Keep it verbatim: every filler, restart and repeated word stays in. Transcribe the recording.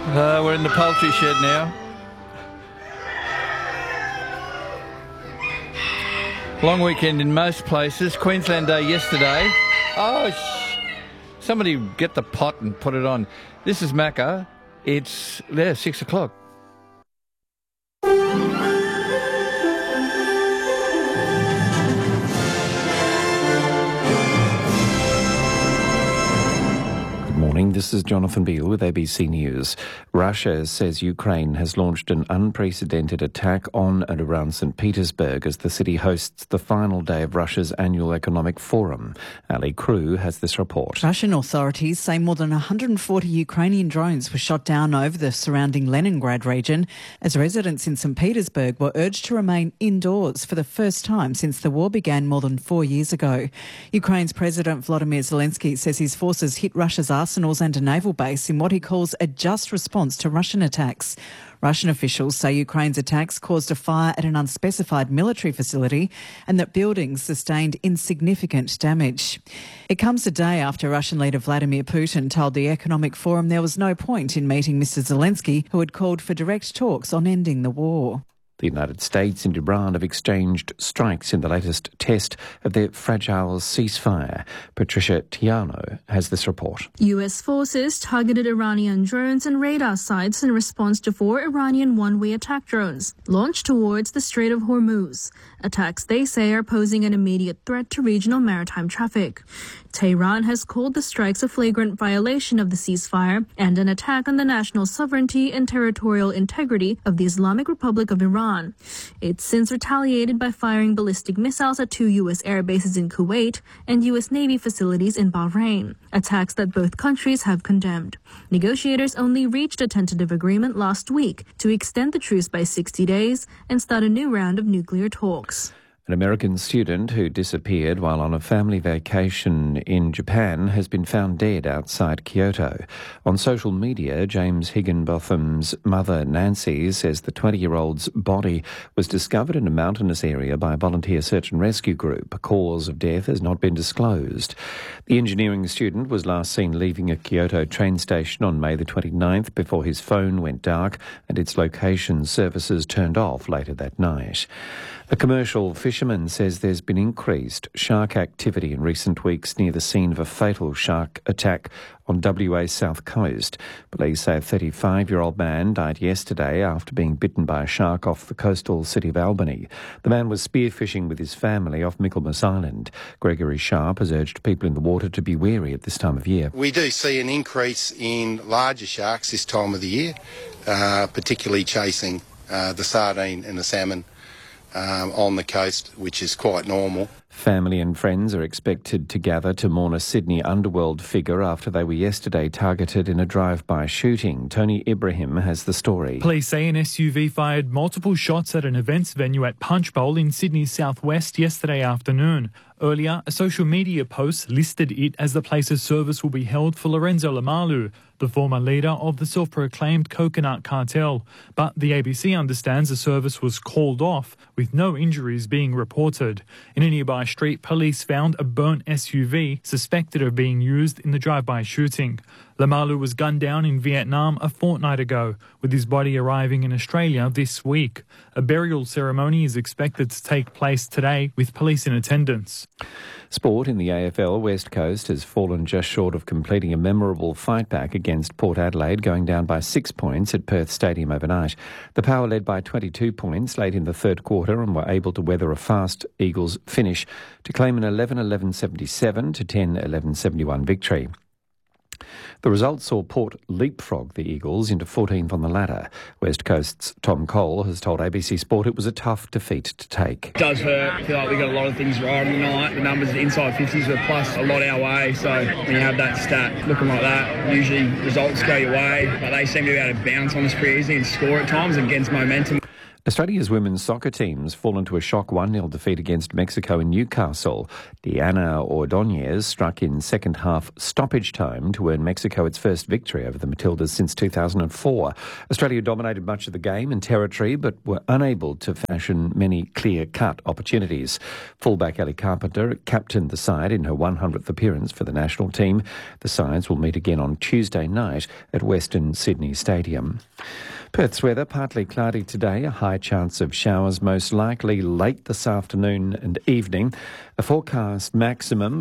Uh, we're in the poultry shed now. Long weekend in most places. Queensland Day yesterday. Oh, sh- somebody get the pot and put it on. This is Macca. It's there, six o'clock. Morning, this is Jonathan Beale with A B C News. Russia says Ukraine has launched an unprecedented attack on and around Saint Petersburg as the city hosts the final day of Russia's annual economic forum. Ali Crew has this report. Russian authorities say more than one hundred forty Ukrainian drones were shot down over the surrounding Leningrad region as residents in Saint Petersburg were urged to remain indoors for the first time since the war began more than four years ago. Ukraine's President Volodymyr Zelensky says his forces hit Russia's arsenals and a naval base in what he calls a just response to Russian attacks. Russian officials say Ukraine's attacks caused a fire at an unspecified military facility and that buildings sustained insignificant damage. It comes a day after Russian leader Vladimir Putin told the Economic Forum there was no point in meeting Mister Zelensky, who had called for direct talks on ending the war. The United States and Iran have exchanged strikes in the latest test of their fragile ceasefire. Patricia Tiano has this report. U S forces targeted Iranian drones and radar sites in response to four Iranian one-way attack drones launched towards the Strait of Hormuz. Attacks they say are posing an immediate threat to regional maritime traffic. Tehran has called the strikes a flagrant violation of the ceasefire and an attack on the national sovereignty and territorial integrity of the Islamic Republic of Iran. It's since retaliated by firing ballistic missiles at two U S air bases in Kuwait and U S Navy facilities in Bahrain, attacks that both countries have condemned. Negotiators only reached a tentative agreement last week to extend the truce by sixty days and start a new round of nuclear talks. An American student who disappeared while on a family vacation in Japan has been found dead outside Kyoto. On social media, James Higginbotham's mother, Nancy, says the twenty-year-old's body was discovered in a mountainous area by a volunteer search and rescue group. A cause of death has not been disclosed. The engineering student was last seen leaving a Kyoto train station on May the twenty-ninth before his phone went dark and its location services turned off later that night. A commercial fisherman says there's been increased shark activity in recent weeks near the scene of a fatal shark attack on W A's south coast. Police say a thirty-five-year-old man died yesterday after being bitten by a shark off the coastal city of Albany. The man was spearfishing with his family off Michaelmas Island. Gregory Sharp has urged people in the water to be wary at this time of year. We do see an increase in larger sharks this time of the year, uh, particularly chasing uh, the sardine and the salmon Um, on the coast, which is quite normal. Family and friends are expected to gather to mourn a Sydney underworld figure after they were yesterday targeted in a drive-by shooting. Tony Ibrahim has the story. Police say an S U V fired multiple shots at an events venue at Punch Bowl in Sydney's southwest yesterday afternoon. Earlier, a social media post listed it as the place's service will be held for Lorenzo Lamalu, the former leader of the self-proclaimed coconut cartel. But the A B C understands the service was called off, with no injuries being reported. In a nearby street, police found a burnt S U V suspected of being used in the drive-by shooting. Lamalu was gunned down in Vietnam a fortnight ago, with his body arriving in Australia this week. A burial ceremony is expected to take place today, with police in attendance. Sport in the A F L, West Coast has fallen just short of completing a memorable fight back against Port Adelaide, going down by six points at Perth Stadium overnight. The Power led by twenty-two points late in the third quarter and were able to weather a fast Eagles finish to claim an eleven eleven seventy-seven to ten eleven seventy-one victory. The result saw Port leapfrog the Eagles into fourteenth on the ladder. West Coast's Tom Cole has told A B C Sport it was a tough defeat to take. It does hurt. I feel like we got a lot of things right on the night. The numbers inside fifties were plus a lot our way, so when you have that stat looking like that, usually results go your way, but they seem to be able to bounce on us pretty easily and score at times against momentum. Australia's women's soccer teams fall into a shock one nil defeat against Mexico in Newcastle. Diana Ordonez struck in second-half stoppage time to earn Mexico its first victory over the Matildas since two thousand four. Australia dominated much of the game and territory, but were unable to fashion many clear-cut opportunities. Fullback Ellie Carpenter captained the side in her one hundredth appearance for the national team. The sides will meet again on Tuesday night at Western Sydney Stadium. Perth's weather, partly cloudy today, a high chance of showers most likely late this afternoon and evening. A forecast maximum